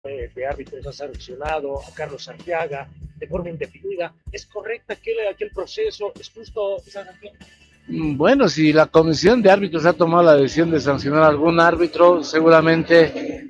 de árbitros ha sancionado a Carlos Arteaga de forma indefinida. ¿Es correcta aquel proceso? ¿Es justo esa sanción? Bueno, si la comisión de árbitros ha tomado la decisión de sancionar a algún árbitro, seguramente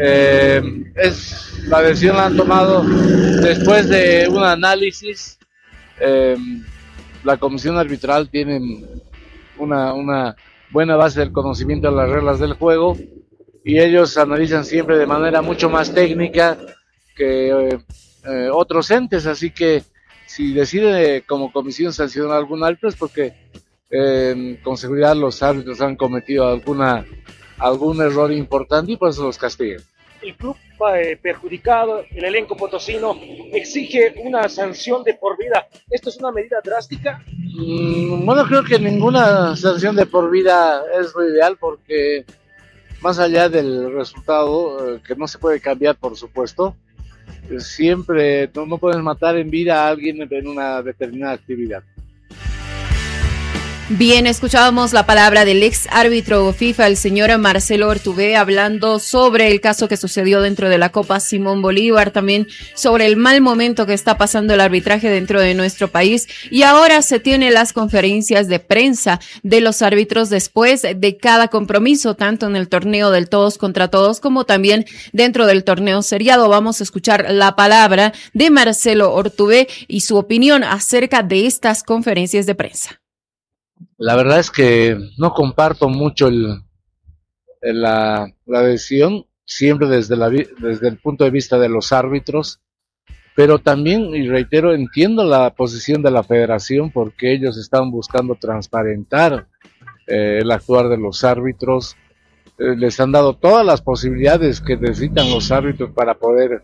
la decisión la han tomado después de un análisis. Eh, la comisión arbitral tiene una buena base del conocimiento de las reglas del juego y ellos analizan siempre de manera mucho más técnica que otros entes, así que si decide como comisión sancionar a algún árbitro es porque con seguridad los árbitros han cometido algún error importante y por eso los castigan. El club perjudicado, el elenco potosino, exige una sanción de por vida. ¿Esto es una medida drástica? Bueno, creo que ninguna sanción de por vida es lo ideal porque más allá del resultado, que no se puede cambiar por supuesto, siempre no puedes matar en vida a alguien en una determinada actividad. Bien, escuchábamos la palabra del ex árbitro FIFA, el señor Marcelo Ortubé, hablando sobre el caso que sucedió dentro de la Copa Simón Bolívar, también sobre el mal momento que está pasando el arbitraje dentro de nuestro país. Y ahora se tienen las conferencias de prensa de los árbitros después de cada compromiso, tanto en el torneo del todos contra todos como también dentro del torneo seriado. Vamos a escuchar la palabra de Marcelo Ortubé y su opinión acerca de estas conferencias de prensa. La verdad es que no comparto mucho la decisión, siempre desde el punto de vista de los árbitros, pero también, y reitero, entiendo la posición de la federación porque ellos están buscando transparentar el actuar de los árbitros, les han dado todas las posibilidades que necesitan los árbitros para poder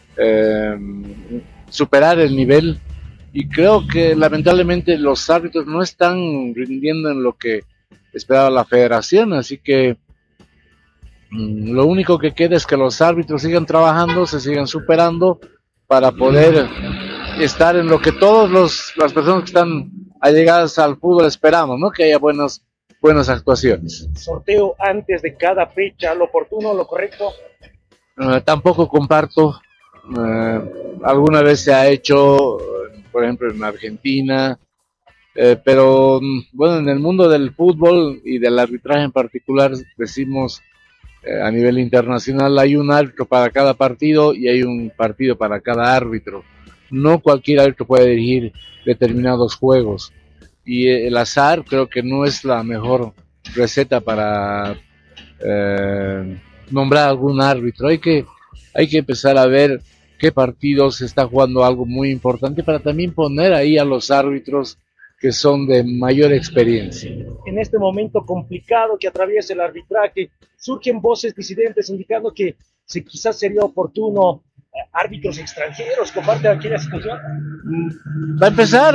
superar el nivel. Y creo que lamentablemente los árbitros no están rindiendo en lo que esperaba la federación, así que lo único que queda es que los árbitros sigan trabajando, se sigan superando para poder estar en lo que las personas que están allegadas al fútbol esperamos, ¿no? Que haya buenas actuaciones. Sorteo antes de cada fecha, lo oportuno, lo correcto. Tampoco comparto. Alguna vez se ha hecho, por ejemplo en Argentina, pero bueno, en el mundo del fútbol y del arbitraje en particular decimos a nivel internacional hay un árbitro para cada partido y hay un partido para cada árbitro. No cualquier árbitro puede dirigir determinados juegos y el azar creo que no es la mejor receta para nombrar algún árbitro. Hay que empezar a ver qué partidos se está jugando algo muy importante para también poner ahí a los árbitros que son de mayor experiencia. En este momento complicado que atraviesa el arbitraje, surgen voces disidentes indicando que quizás sería oportuno árbitros extranjeros. ¿Comparte aquí la situación? Va a empezar,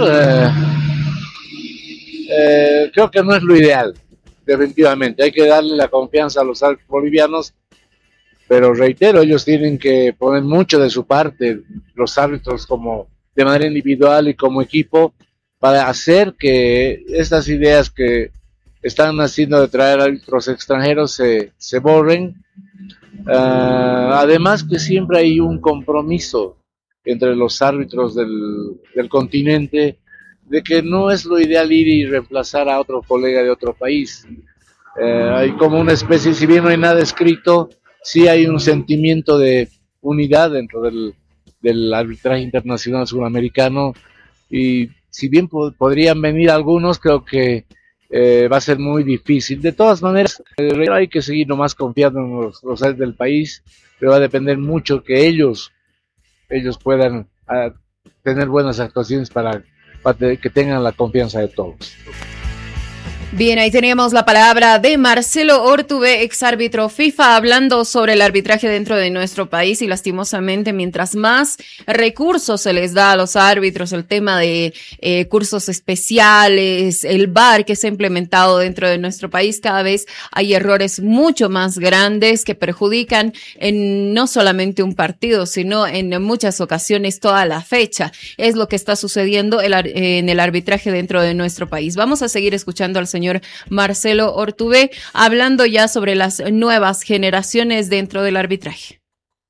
creo que no es lo ideal, definitivamente. Hay que darle la confianza a los árbitros bolivianos, pero reitero, ellos tienen que poner mucho de su parte, los árbitros como de manera individual y como equipo, para hacer que estas ideas que están haciendo de traer árbitros extranjeros se borren. Además que siempre hay un compromiso entre los árbitros del continente de que no es lo ideal ir y reemplazar a otro colega de otro país. Hay como una especie, si bien no hay nada escrito, sí hay un sentimiento de unidad dentro del arbitraje internacional sudamericano y si bien podrían venir algunos, creo que va a ser muy difícil. De todas maneras, hay que seguir nomás confiando en los árbitros del país, pero va a depender mucho que ellos puedan tener buenas actuaciones para que tengan la confianza de todos. Bien, ahí teníamos la palabra de Marcelo Ortubé, exárbitro FIFA, hablando sobre el arbitraje dentro de nuestro país y lastimosamente mientras más recursos se les da a los árbitros, el tema de cursos especiales, el VAR que se ha implementado dentro de nuestro país, cada vez hay errores mucho más grandes que perjudican en no solamente un partido, sino en muchas ocasiones toda la fecha. Es lo que está sucediendo en el arbitraje dentro de nuestro país. Vamos a seguir escuchando al señor Marcelo Ortubé, hablando ya sobre las nuevas generaciones dentro del arbitraje.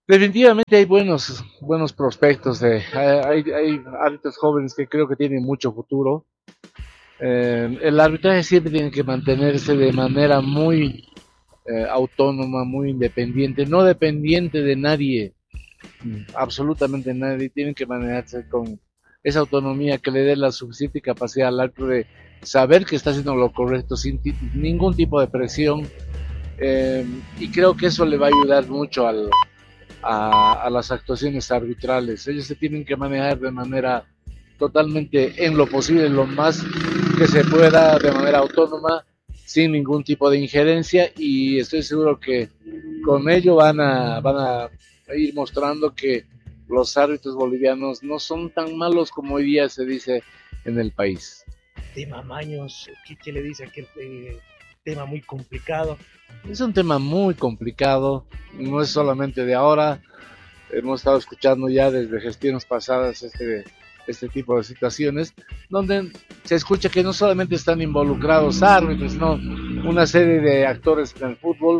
Definitivamente hay buenos prospectos. Hay árbitros jóvenes que creo que tienen mucho futuro. El arbitraje siempre tiene que mantenerse de manera muy autónoma, muy independiente, no dependiente de nadie, absolutamente nadie. Tienen que manejarse con esa autonomía que le dé la suficiente capacidad al árbitro de saber que está haciendo lo correcto sin ningún tipo de presión. Y creo que eso le va a ayudar mucho a las actuaciones arbitrales. Ellos se tienen que manejar de manera totalmente, en lo posible, lo más que se pueda, de manera autónoma, sin ningún tipo de injerencia, y estoy seguro que con ello van a ir mostrando que los árbitros bolivianos no son tan malos como hoy día se dice en el país. Tema Maños, ¿qué le dice aquel tema muy complicado? Es un tema muy complicado, no es solamente de ahora, hemos estado escuchando ya desde gestiones pasadas este tipo de situaciones, donde se escucha que no solamente están involucrados árbitros, sino una serie de actores en el fútbol.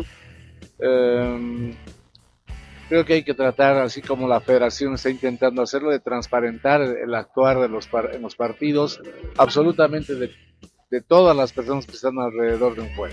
Creo que hay que tratar, así como la federación está intentando hacerlo, de transparentar el actuar en los partidos, absolutamente de todas las personas que están alrededor de un juego.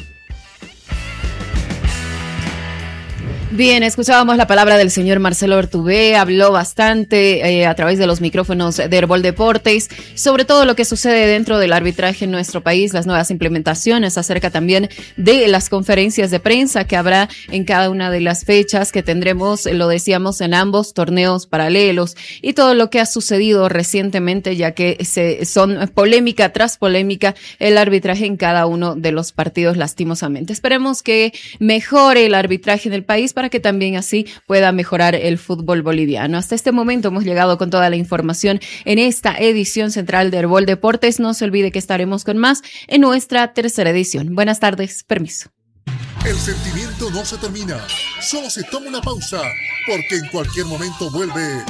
Bien, escuchábamos la palabra del señor Marcelo Ortubé, habló bastante a través de los micrófonos de Herbol Deportes sobre todo lo que sucede dentro del arbitraje en nuestro país, las nuevas implementaciones, acerca también de las conferencias de prensa que habrá en cada una de las fechas que tendremos, lo decíamos, en ambos torneos paralelos y todo lo que ha sucedido recientemente, ya que son polémica tras polémica el arbitraje en cada uno de los partidos, lastimosamente. Esperemos que mejore el arbitraje en el país para que también así pueda mejorar el fútbol boliviano. Hasta este momento hemos llegado con toda la información en esta edición central de Herbol Deportes. No se olvide que estaremos con más en nuestra tercera edición. Buenas tardes, permiso. El sentimiento no se termina, solo se toma una pausa, porque en cualquier momento vuelve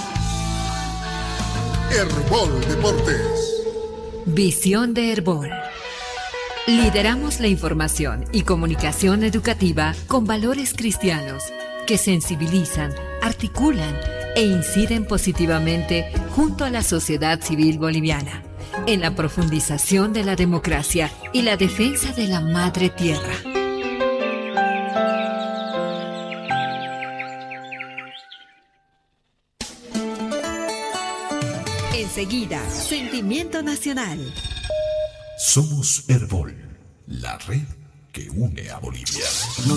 Herbol Deportes. Visión de Herbol. Lideramos la información y comunicación educativa con valores cristianos que sensibilizan, articulan e inciden positivamente junto a la sociedad civil boliviana en la profundización de la democracia y la defensa de la madre tierra. Enseguida, Sentimiento Nacional. Somos Herbol, la red que une a Bolivia.